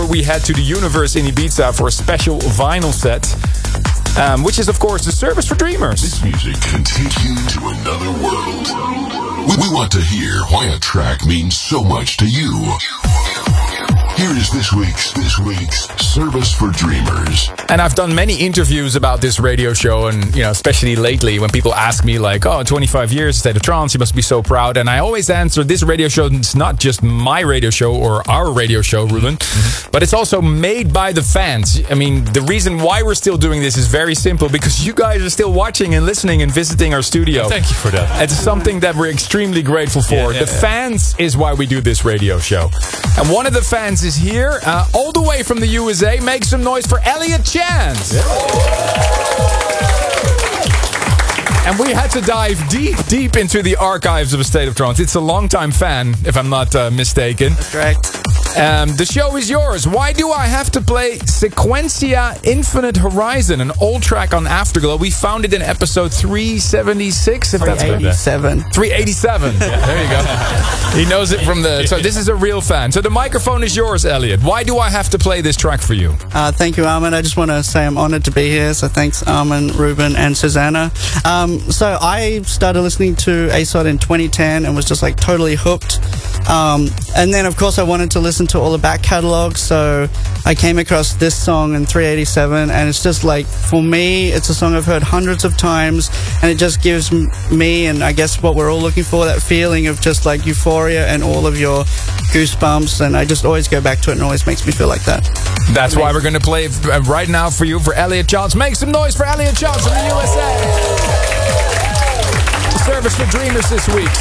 we head to the Universe in Ibiza for a special vinyl set, which is, of course, the Service for Dreamers. This music can take you to another world. We want to hear why a track means so much to you. Here is this week's Service for Dreamers. And I've done many interviews about this radio show, and especially lately when people ask me like, 25 years, State of Trance, you must be so proud. And I always answer, this radio show is not just my radio show or our radio show, Ruben, but it's also made by the fans. I mean, the reason why we're still doing this is very simple, because you guys are still watching and listening and visiting our studio. Thank you for that. It's something that we're extremely grateful for. The fans is why we do this radio show. And one of the fans is here, all the way from the USA. Make some noise for Elliot Chance. And we had to dive deep into the archives of A State of Trance. It's a longtime fan, if I'm not mistaken. That's correct. The show is yours. Why do I have to play Sequentia Infinite Horizon, an old track on Afterglow? We found it in episode 376, if that's correct. 387. There you go. He knows it from the... So this is a real fan. So the microphone is yours, Elliot. Why do I have to play this track for you? Thank you, Armin. I just want to say I'm honored to be here. So thanks, Armin, Ruben, and Susanna. So I started listening to ASOT in 2010 and was just like totally hooked. And then, of course, I wanted to listen to all the back catalogue, so I came across this song in 387, and it's just like, for me, it's a song I've heard hundreds of times, and it just gives me, and I guess what we're all looking for, that feeling of just like euphoria and all of your goosebumps, and I just always go back to it, and it always makes me feel like that. That's why we're going to play it right now for you, for Elliot Chance. Make some noise for Elliot Chance from the USA. Service for Dreamers this week.